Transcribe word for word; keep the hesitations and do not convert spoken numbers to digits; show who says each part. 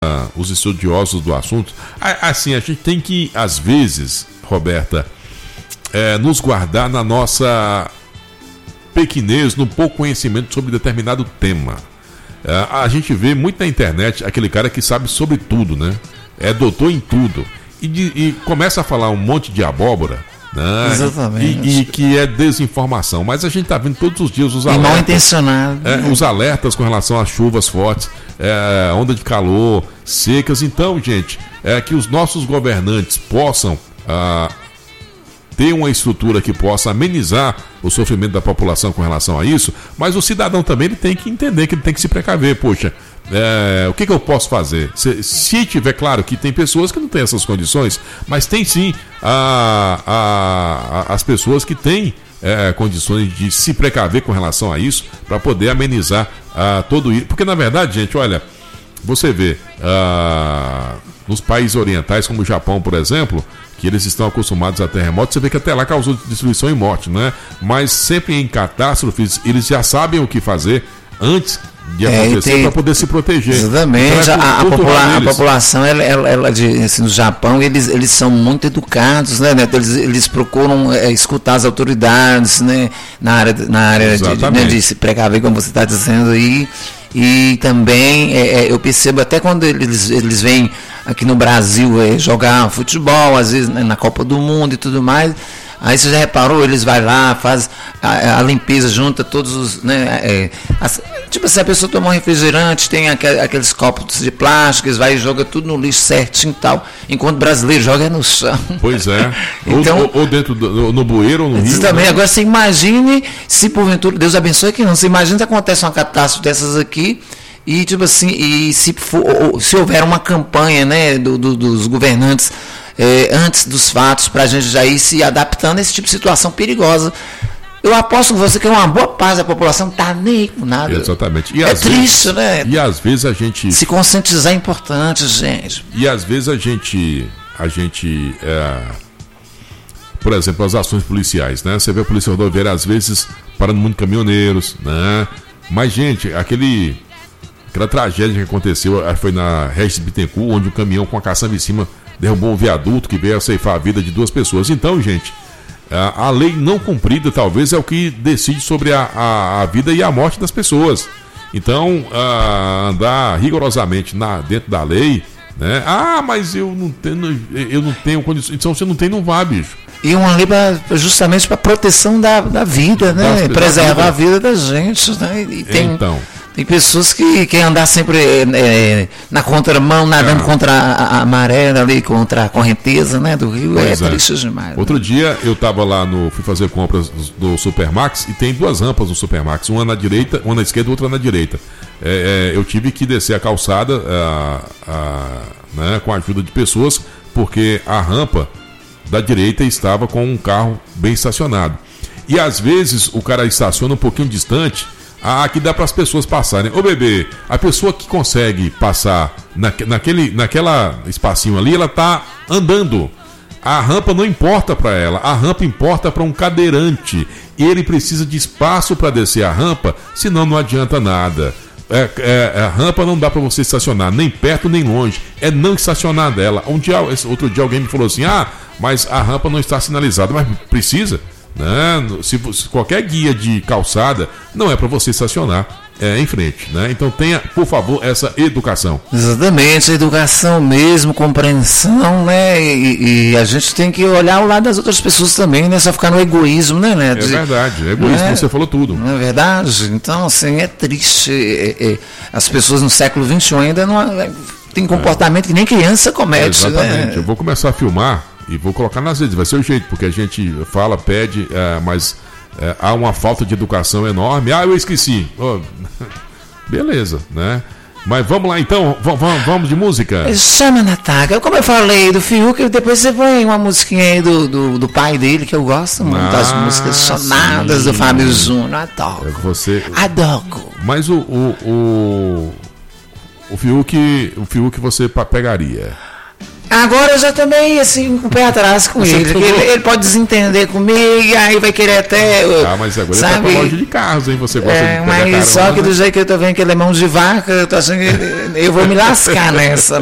Speaker 1: uh, os estudiosos do assunto. Assim, a gente tem que, às vezes, Roberta, é, nos guardar na nossa pequenez, no pouco conhecimento sobre determinado tema. É, a gente vê muito na internet aquele cara que sabe sobre tudo, né? É doutor em tudo. E, de, e começa a falar um monte de abóbora, né?
Speaker 2: Exatamente.
Speaker 1: E, e que é desinformação. Mas a gente está vendo todos os dias os alertas.
Speaker 2: E mal intencionado.
Speaker 1: É, os alertas com relação às chuvas fortes, é, onda de calor, secas. Então, gente, é que os nossos governantes possam ah, ter uma estrutura que possa amenizar o sofrimento da população com relação a isso, mas o cidadão também ele tem que entender que ele tem que se precaver. Poxa, é, o que, que eu posso fazer? Se, se tiver claro que tem pessoas que não têm essas condições, mas tem sim a, a, a, as pessoas que têm é, condições de se precaver com relação a isso, para poder amenizar a, todo isso. Porque na verdade, gente, olha, você vê a, nos países orientais, como o Japão, por exemplo, que eles estão acostumados a terremotos, você vê que até lá causou destruição e morte, né? Mas sempre em catástrofes, eles já sabem o que fazer antes de acontecer, é, tem... para poder se proteger.
Speaker 2: Exatamente. Então, é a, a, popula- a população, ela, ela, ela de, assim, no Japão, eles, eles são muito educados, né? Eles, eles procuram é, escutar as autoridades, né? Na área, na área de, de, né? de se precaver, como você está dizendo aí. E também é, eu percebo até quando eles, eles vêm aqui no Brasil é, jogar futebol, às vezes né, na Copa do Mundo e tudo mais. Aí você já reparou, eles vão lá, faz a, a limpeza, junta todos os, né, é, as, tipo assim, a pessoa toma um refrigerante, tem aquel, aqueles copos de plástico, eles vai e joga tudo no lixo certinho e tal, enquanto o brasileiro joga no chão.
Speaker 1: Pois é,
Speaker 2: então,
Speaker 1: ou, ou dentro do, no bueiro ou no rio.
Speaker 2: Também,
Speaker 1: né?
Speaker 2: Agora você imagine, se porventura, Deus abençoe que não, você imagina se acontece uma catástrofe dessas aqui, e tipo assim, e se, for, se houver uma campanha, né, do, do, dos governantes, É, antes dos fatos, para a gente já ir se adaptando a esse tipo de situação perigosa. Eu aposto com você que uma boa parte da população não está nem com nada.
Speaker 1: Exatamente. E
Speaker 2: é triste,
Speaker 1: vezes,
Speaker 2: né?
Speaker 1: E às vezes a gente...
Speaker 2: Se conscientizar é importante, gente.
Speaker 1: E às vezes a gente... A gente é, por exemplo, as ações policiais, né? Você vê a polícia rodoviária, às vezes, parando muito caminhoneiros, né? Mas, gente, aquele... Aquela tragédia que aconteceu, foi na Regis Bittencourt, onde o caminhão com a caçamba em cima derrubou um viaduto que veio a ceifar a vida de duas pessoas. Então, gente, a, a lei não cumprida talvez é o que decide sobre a, a, a vida e a morte das pessoas. Então, a, andar rigorosamente na, dentro da lei, né? Ah, mas eu não tenho, eu não tenho condições. Então, você não tem, não vá, bicho.
Speaker 2: E uma lei pra, justamente para proteção da, da vida, né? Das, preservar da vida. a vida da gente, né? E tem, então... Tem pessoas que querem andar sempre é, na contramão, nadando é. contra a, a maré, ali, contra a correnteza, né, do rio. Pois é, é triste demais.
Speaker 1: Outro
Speaker 2: né?
Speaker 1: dia eu estava lá, no, fui fazer compras do Supermax e tem duas rampas no Supermax, uma na direita, uma na esquerda e outra na direita. É, é, eu tive que descer a calçada a, a, né, com a ajuda de pessoas, porque a rampa da direita estava com um carro bem estacionado. E às vezes o cara estaciona um pouquinho distante. Ah, que dá para as pessoas passarem. Ô bebê, a pessoa que consegue passar na, naquele naquela espacinho ali, ela tá andando. A rampa não importa para ela, a rampa importa para um cadeirante. E ele precisa de espaço para descer a rampa, senão não adianta nada. É, é, a rampa não dá para você estacionar, nem perto nem longe. É não estacionar dela. Um dia, outro dia alguém me falou assim, ah, mas a rampa não está sinalizada. Mas precisa. Né? Se, se qualquer guia de calçada não é para você estacionar é, em frente, né? Então tenha, por favor, essa educação.
Speaker 2: Exatamente, educação mesmo, compreensão, né? E, e a gente tem que olhar ao lado das outras pessoas também, né? Só ficar no egoísmo, né? né?
Speaker 1: De, é verdade, é egoísmo, né? Você falou tudo.
Speaker 2: Não é verdade? Então, assim, é triste. É, é, as pessoas no século vinte e um ainda não é, tem comportamento é. que nem criança comete.
Speaker 1: Exatamente,
Speaker 2: né?
Speaker 1: Eu vou começar a filmar e vou colocar nas redes, vai ser o jeito, porque a gente fala, pede, é, mas é, há uma falta de educação enorme. Ah, eu esqueci. Oh, beleza, né? Mas vamos lá então, vamos, vamos de música.
Speaker 2: Chama Natália, como eu falei do Fiuk, depois você põe uma musiquinha aí do, do, do pai dele, que eu gosto muito ah, das músicas sonadas sim. do Fábio Júnior, adoro.
Speaker 1: É você...
Speaker 2: Adoro.
Speaker 1: Mas o, o, o, o Fiuk, o Fiuk você pegaria?
Speaker 2: Agora eu já também, assim, com o pé atrás com ele, ele, ele pode desentender comigo, e aí vai querer até.
Speaker 1: Ah, mas agora sabe, ele tá com loja de carros, hein? Você gosta
Speaker 2: é,
Speaker 1: de
Speaker 2: mas
Speaker 1: carona,
Speaker 2: só que
Speaker 1: né?
Speaker 2: do jeito que eu tô vendo que ele é mão de vaca, eu tô achando que eu vou me lascar nessa.